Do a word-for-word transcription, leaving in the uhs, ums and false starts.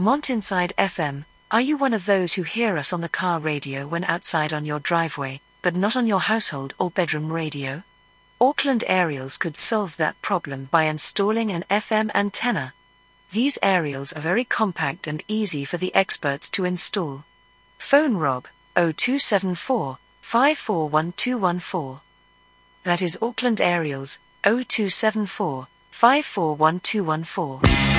Mountainside F M, are you one of those who hear us on the car radio when outside on your driveway, but not on your household or bedroom radio? Auckland Aerials could solve that problem by installing an F M antenna. These aerials are very compact and easy for the experts to install. Phone Rob, oh two seven four, five four one two one four. That is Auckland Aerials, oh two seven four, five four one two one four.